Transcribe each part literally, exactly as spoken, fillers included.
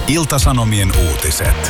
Ilta-Sanomien uutiset.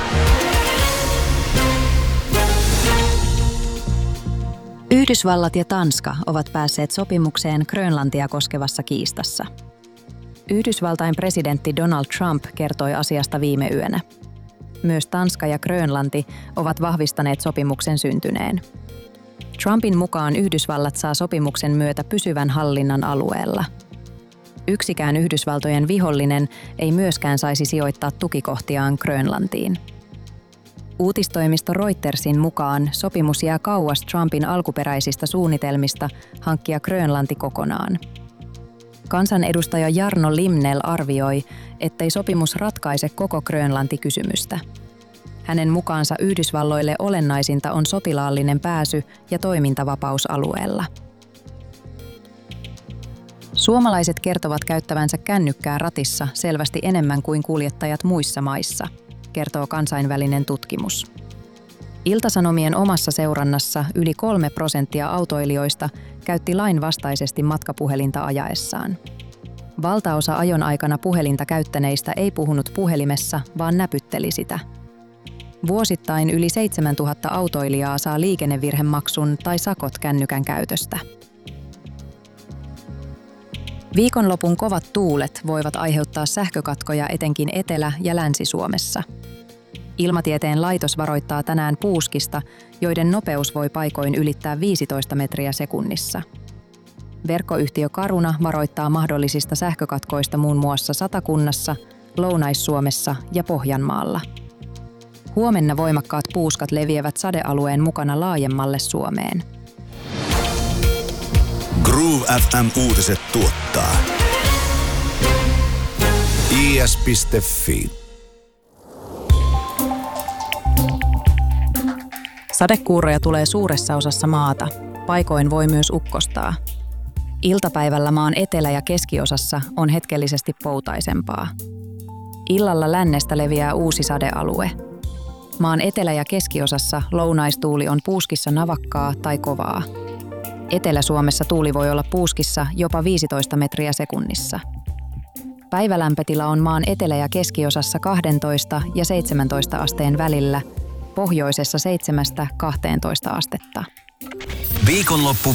Yhdysvallat ja Tanska ovat päässeet sopimukseen Grönlantia koskevassa kiistassa. Yhdysvaltain presidentti Donald Trump kertoi asiasta viime yönä. Myös Tanska ja Grönlanti ovat vahvistaneet sopimuksen syntyneen. Trumpin mukaan Yhdysvallat saa sopimuksen myötä pysyvän hallinnan alueella. Yksikään Yhdysvaltojen vihollinen ei myöskään saisi sijoittaa tukikohtiaan Grönlantiin. Uutistoimisto Reutersin mukaan sopimus jää kauas Trumpin alkuperäisistä suunnitelmista hankkia Grönlanti kokonaan. Kansanedustaja Jarno Limnell arvioi, ettei sopimus ratkaise koko Grönlanti-kysymystä. Hänen mukaansa Yhdysvalloille olennaisinta on sotilaallinen pääsy ja toimintavapaus alueella. Suomalaiset kertovat käyttävänsä kännykkää ratissa selvästi enemmän kuin kuljettajat muissa maissa, kertoo kansainvälinen tutkimus. Ilta-Sanomien omassa seurannassa yli kolme prosenttia autoilijoista käytti lainvastaisesti matkapuhelinta ajaessaan. Valtaosa ajon aikana puhelinta käyttäneistä ei puhunut puhelimessa, vaan näpytteli sitä. Vuosittain yli seitsemäntuhatta autoilijaa saa liikennevirhemaksun tai sakot kännykän käytöstä. Viikonlopun kovat tuulet voivat aiheuttaa sähkökatkoja etenkin Etelä- ja Länsi-Suomessa. Ilmatieteen laitos varoittaa tänään puuskista, joiden nopeus voi paikoin ylittää viisitoista metriä sekunnissa. Verkkoyhtiö Caruna varoittaa mahdollisista sähkökatkoista muun muassa Satakunnassa, Lounais-Suomessa ja Pohjanmaalla. Huomenna voimakkaat puuskat leviävät sadealueen mukana laajemmalle Suomeen. Groove F M-uutiset tuottaa I S piste Fi. Sadekuuroja tulee suuressa osassa maata. Paikoin voi myös ukkostaa. Iltapäivällä maan etelä- ja keskiosassa on hetkellisesti poutaisempaa. Illalla lännestä leviää uusi sadealue. Maan etelä- ja keskiosassa lounaistuuli on puuskissa navakkaa tai kovaa. Etelä-Suomessa tuuli voi olla puuskissa jopa viisitoista metriä sekunnissa. Päivälämpötila on maan etelä- ja keskiosassa kaksitoista ja seitsemäntoista asteen välillä, pohjoisessa seitsemästä kahteentoista astetta. Viikonloppu